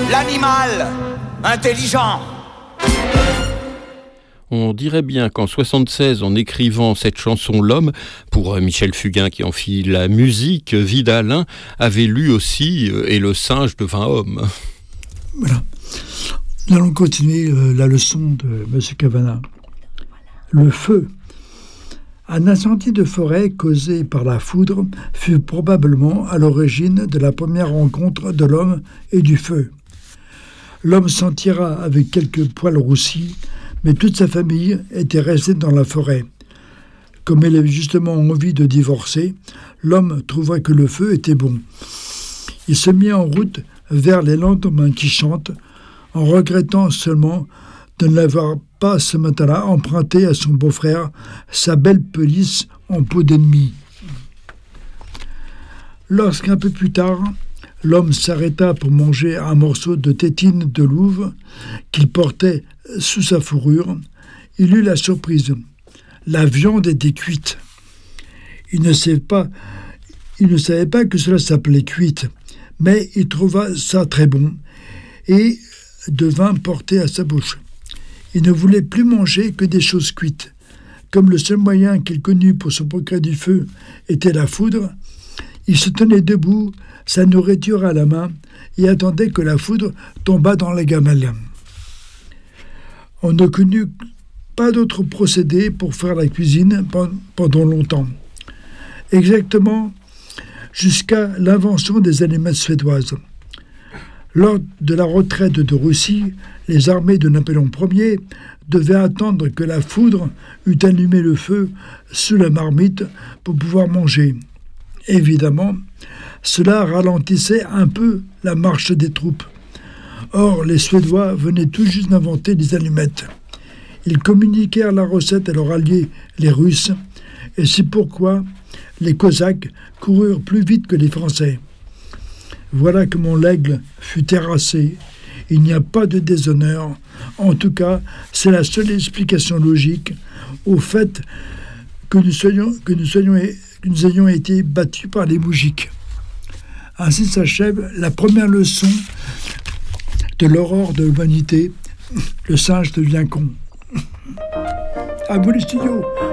l'animal intelligent. On dirait bien qu'en 76, en écrivant cette chanson L'Homme, pour Michel Fugain qui en fit la musique, Vidalin avait lu aussi Et le singe devint homme. Voilà. Nous allons continuer la leçon de M. Cavana. Le feu. Un incendie de forêt causé par la foudre fut probablement à l'origine de la première rencontre de l'homme et du feu. L'homme s'en tira avec quelques poils roussis, mais toute sa famille était restée dans la forêt. Comme elle avait justement envie de divorcer, l'homme trouva que le feu était bon. Il se mit en route vers les lendemains qui chantent, en regrettant seulement de ne l'avoir pas ce matin-là emprunté à son beau-frère sa belle pelisse en peau d'ennemi. Lorsqu'un peu plus tard, l'homme s'arrêta pour manger un morceau de tétine de louve qu'il portait sous sa fourrure, il eut la surprise. La viande était cuite. Il ne savait pas que cela s'appelait cuite, mais il trouva ça très bon et devint porté à sa bouche. Il ne voulait plus manger que des choses cuites. Comme le seul moyen qu'il connut pour se procurer du feu était la foudre, il se tenait debout, sa nourriture à la main, et attendait que la foudre tombât dans les gamelles. On ne connut pas d'autre procédé pour faire la cuisine pendant longtemps. Exactement jusqu'à l'invention des allumettes suédoises. Lors de la retraite de Russie, les armées de Napoléon Ier devaient attendre que la foudre eût allumé le feu sous la marmite pour pouvoir manger. Évidemment, cela ralentissait un peu la marche des troupes. Or, les Suédois venaient tout juste d'inventer les allumettes. Ils communiquèrent la recette à leurs alliés, les Russes, et c'est pourquoi les Cosaques coururent plus vite que les Français. Voilà comment l'aigle fut terrassé. Il n'y a pas de déshonneur. En tout cas, c'est la seule explication logique au fait que nous ayons été battus par les moujiks. Ainsi s'achève la première leçon de l'aurore de l'humanité. Le singe devient con. À vous les studios.